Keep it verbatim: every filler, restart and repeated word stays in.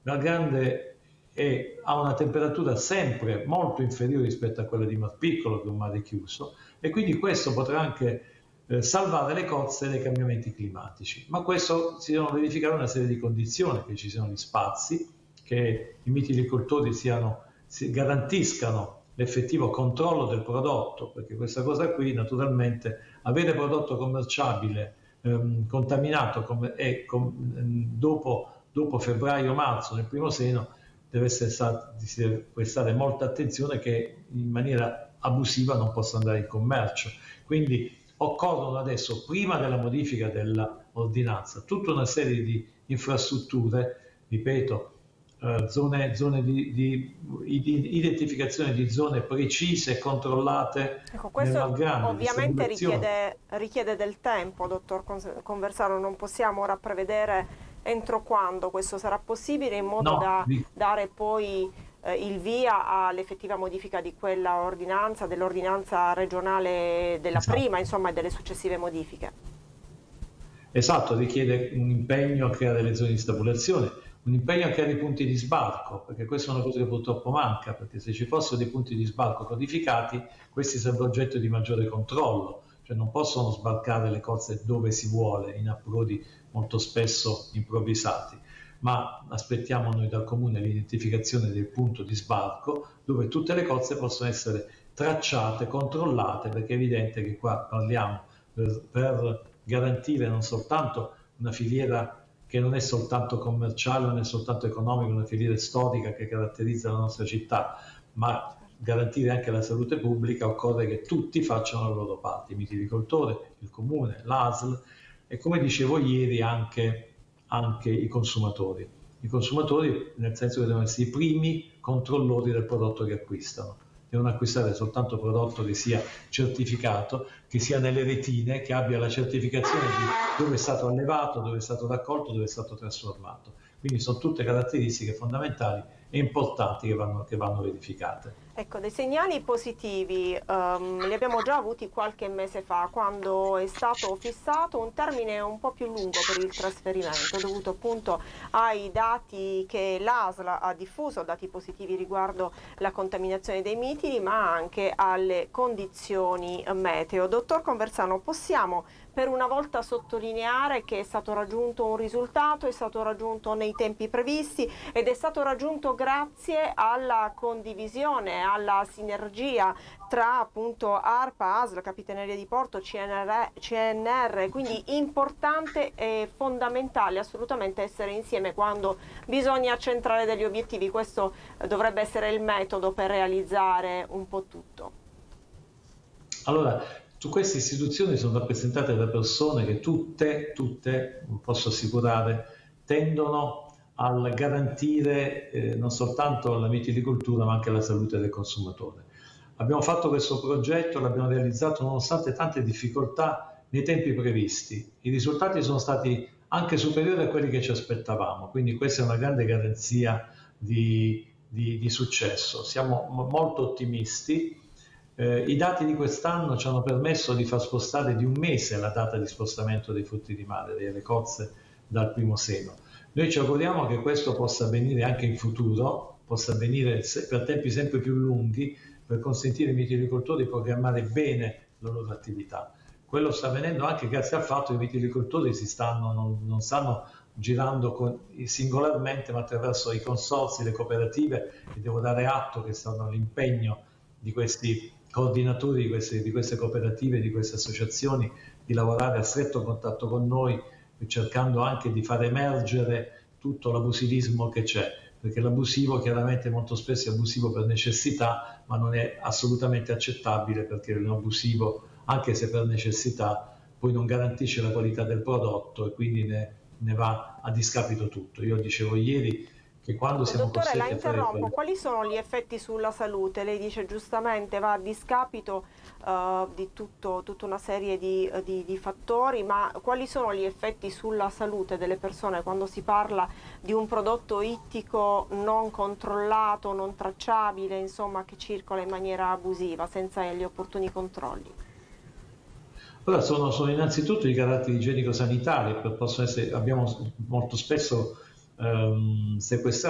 Mar Grande è, ha una temperatura sempre molto inferiore rispetto a quella di Mar Piccolo, che è un mare chiuso, e quindi questo potrà anche eh, salvare le cozze dai cambiamenti climatici. Ma questo si devono verificare una serie di condizioni, che ci siano gli spazi, che i mitilicoltori siano, si garantiscano l'effettivo controllo del prodotto, perché questa cosa qui naturalmente, avere prodotto commerciabile ehm, contaminato com e com dopo, dopo febbraio-marzo nel primo seno deve essere stato, si deve prestare molta attenzione che in maniera abusiva non possa andare in commercio. Quindi occorrono adesso, prima della modifica dell'ordinanza, tutta una serie di infrastrutture, ripeto, Uh, zone, zone di, di, di identificazione di zone precise e controllate. Ecco, Nel questo Mar Grande, ovviamente richiede, richiede del tempo, dottor Conversano, non possiamo ora prevedere entro quando questo sarà possibile, in modo no, da vi... dare poi eh, il via all'effettiva modifica di quella ordinanza, dell'ordinanza regionale della esatto. prima, insomma, e delle successive modifiche. Esatto, richiede un impegno a creare le zone di stabulazione, un impegno a creare i punti di sbarco, perché questa è una cosa che purtroppo manca, perché se ci fossero dei punti di sbarco codificati, questi sarebbero oggetto di maggiore controllo, cioè non possono sbarcare le cozze dove si vuole, in approdi molto spesso improvvisati, ma aspettiamo noi dal Comune l'identificazione del punto di sbarco dove tutte le cozze possono essere tracciate, controllate, perché è evidente che qua parliamo per, per garantire non soltanto una filiera che non è soltanto commerciale, non è soltanto economica, una filiera storica che caratterizza la nostra città, ma garantire anche la salute pubblica, occorre che tutti facciano la loro parte, il mitilicoltore, il comune, l'A S L e, come dicevo ieri, anche, anche i consumatori. I consumatori nel senso che devono essere i primi controllori del prodotto che acquistano. Devono acquistare soltanto prodotto che sia certificato, che sia nelle retine, che abbia la certificazione di dove è stato allevato, dove è stato raccolto, dove è stato trasformato. Quindi sono tutte caratteristiche fondamentali e importanti che vanno, che vanno verificate. Ecco, dei segnali positivi um, li abbiamo già avuti qualche mese fa, quando è stato fissato un termine un po' più lungo per il trasferimento, dovuto appunto ai dati che l'A S L ha diffuso, dati positivi riguardo la contaminazione dei mitili, ma anche alle condizioni meteo. Dottor Conversano, possiamo per una volta sottolineare che è stato raggiunto un risultato, è stato raggiunto nei tempi previsti ed è stato raggiunto grazie alla condivisione, alla sinergia tra appunto ARPA, A S L, Capitaneria di Porto, C N R, quindi importante e fondamentale assolutamente essere insieme quando bisogna centrare degli obiettivi. Questo dovrebbe essere il metodo per realizzare un po' tutto. Allora, su queste istituzioni sono rappresentate da persone che tutte, tutte, posso assicurare, tendono a garantire eh, non soltanto la mitilicoltura ma anche la salute del consumatore. Abbiamo fatto questo progetto, l'abbiamo realizzato nonostante tante difficoltà nei tempi previsti. I risultati sono stati anche superiori a quelli che ci aspettavamo, quindi questa è una grande garanzia di, di, di successo. Siamo molto ottimisti. Eh, I dati di quest'anno ci hanno permesso di far spostare di un mese la data di spostamento dei frutti di mare, delle cozze, dal primo seno. Noi ci auguriamo che questo possa avvenire anche in futuro, possa avvenire per tempi sempre più lunghi, per consentire ai mitilicoltori di programmare bene la loro attività. Quello sta avvenendo anche grazie al fatto che i mitilicoltori si stanno, non, non stanno girando con, singolarmente, ma attraverso i consorzi, le cooperative, e devo dare atto che stanno all'impegno di questi coordinatori di queste, di queste cooperative, di queste associazioni, di lavorare a stretto contatto con noi, cercando anche di far emergere tutto l'abusivismo che c'è, perché l'abusivo chiaramente molto spesso è abusivo per necessità, ma non è assolutamente accettabile, perché l'abusivo, anche se per necessità, poi non garantisce la qualità del prodotto e quindi ne, ne va a discapito tutto. Io dicevo ieri che quando siamo Dottore, la costretti a fare interrompo, quello... quali sono gli effetti sulla salute? Lei dice giustamente va a discapito uh, di tutto, tutta una serie di, di, di fattori, ma quali sono gli effetti sulla salute delle persone quando si parla di un prodotto ittico non controllato, non tracciabile, insomma, che circola in maniera abusiva, senza gli opportuni controlli? Allora, sono, sono innanzitutto i caratteri igienico-sanitari, possono essere, abbiamo molto spesso ehm, sequestrato